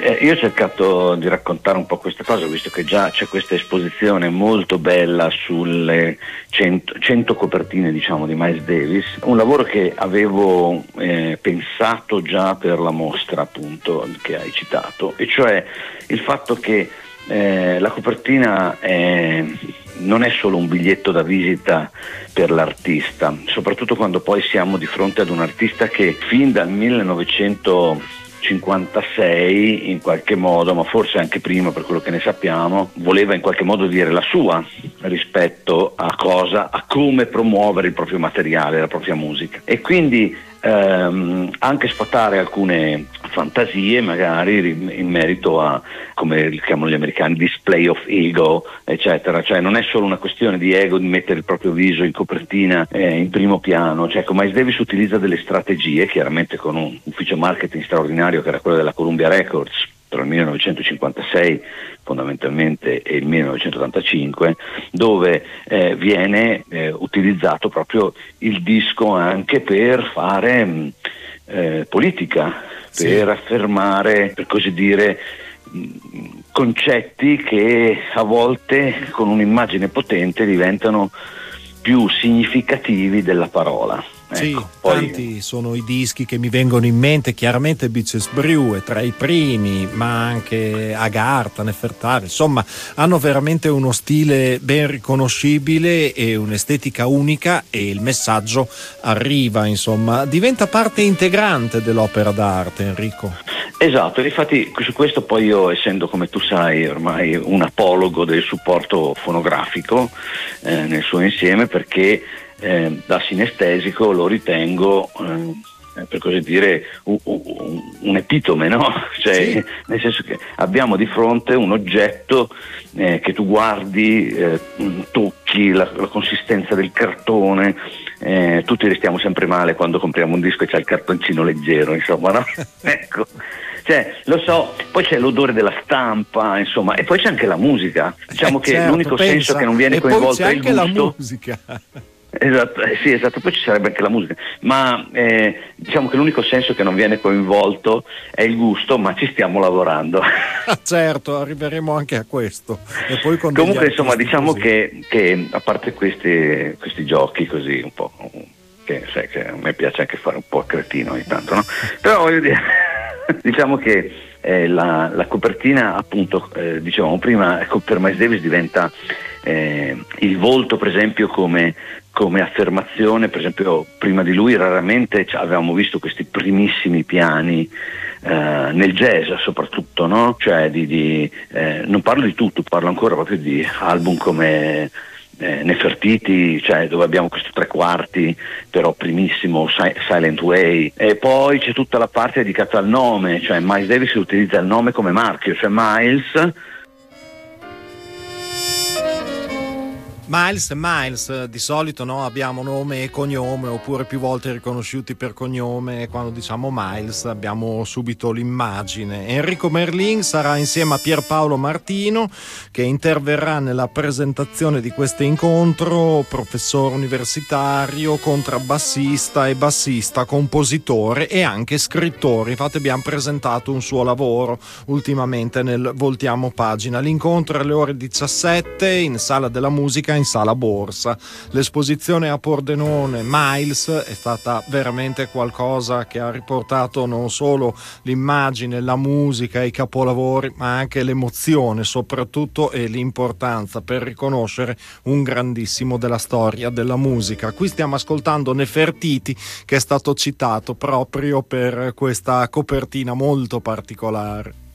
Io ho cercato di raccontare un po' questa cosa, visto che già c'è questa esposizione molto bella sulle 100 copertine, diciamo, di Miles Davis, un lavoro che avevo pensato già per la mostra, appunto, che hai citato, e cioè il fatto che la copertina non è solo un biglietto da visita per l'artista, soprattutto quando poi siamo di fronte ad un artista che fin dal 1956 in qualche modo, ma forse anche prima per quello che ne sappiamo, voleva in qualche modo dire la sua rispetto a come promuovere il proprio materiale, la propria musica, e quindi anche sfatare alcune fantasie magari in merito a, come li chiamano gli americani, display of ego, eccetera. Cioè non è solo una questione di ego, di mettere il proprio viso in copertina, in primo piano. Cioè, Miles Davis utilizza delle strategie, chiaramente con un ufficio marketing straordinario che era quello della Columbia Records tra il 1956 fondamentalmente e il 1985, dove viene utilizzato proprio il disco anche per fare politica, per affermare, per così dire, concetti che a volte con un'immagine potente diventano più significativi della parola. Sì, ecco, poi... tanti sono i dischi che mi vengono in mente. Chiaramente Bitches Brew è tra i primi, ma anche Agartha, Nefertari, insomma hanno veramente uno stile ben riconoscibile e un'estetica unica, e il messaggio arriva, insomma, diventa parte integrante dell'opera d'arte, Enrico. Esatto, infatti su questo poi io, essendo come tu sai ormai un apologo del supporto fonografico nel suo insieme, perché da sinestesico lo ritengo per così dire un epitome, no? Cioè, sì. Nel senso che abbiamo di fronte un oggetto che tu guardi, tocchi la consistenza del cartone, tutti restiamo sempre male quando compriamo un disco e c'è il cartoncino leggero, insomma, no? Ecco. Cioè, lo so, poi c'è l'odore della stampa, insomma, e poi c'è anche la musica. Diciamo che certo, l'unico senso che non viene coinvolto è il gusto. E poi c'è anche la musica. Esatto, sì, esatto, poi ci sarebbe anche la musica, ma diciamo che l'unico senso che non viene coinvolto è il gusto, ma ci stiamo lavorando. Certo, arriveremo anche a questo. E poi con comunque, insomma, diciamo che a parte questi giochi così un po', che sai che a me piace anche fare un po' a cretino ogni tanto, no? Però voglio dire, diciamo che la copertina, appunto, dicevamo prima, per Miles Davis diventa il volto, per esempio, come affermazione. Per esempio, prima di lui raramente avevamo visto questi primissimi piani nel jazz, soprattutto, no? Cioè non parlo di tutto, parlo ancora proprio di album come Nefertiti, cioè dove abbiamo questo tre quarti però primissimo, Silent Way, e poi c'è tutta la parte dedicata al nome, cioè Miles Davis utilizza il nome come marchio, cioè Miles, di solito, no, abbiamo nome e cognome, oppure più volte riconosciuti per cognome. Quando diciamo Miles abbiamo subito l'immagine. Enrico Merlin sarà insieme a Pierpaolo Martino, che interverrà nella presentazione di questo incontro, professore universitario, contrabbassista e bassista, compositore e anche scrittore. Infatti abbiamo presentato un suo lavoro ultimamente nel Voltiamo Pagina. L'incontro è alle ore 17 in Sala della Musica, in Sala Borsa. L'esposizione a Pordenone Miles è stata veramente qualcosa che ha riportato non solo l'immagine, la musica, i capolavori, ma anche l'emozione soprattutto, e l'importanza per riconoscere un grandissimo della storia della musica. Qui stiamo ascoltando Nefertiti, che è stato citato proprio per questa copertina molto particolare.